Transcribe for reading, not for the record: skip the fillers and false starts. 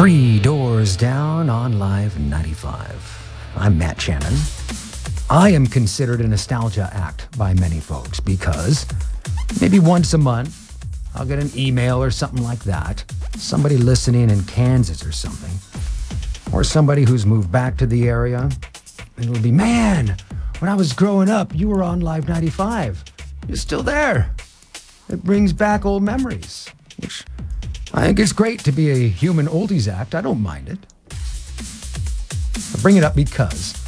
Three Doors Down on Live 95. I'm Matt Shannon. I am considered a nostalgia act by many folks because maybe once a month I'll get an email or something like that. Somebody listening in Kansas or something. Or somebody who's moved back to the area. And it'll be, man, when I was growing up, you were on Live 95. You're still there. It brings back old memories, which I think it's great to be a human oldies act. I don't mind it. I bring it up because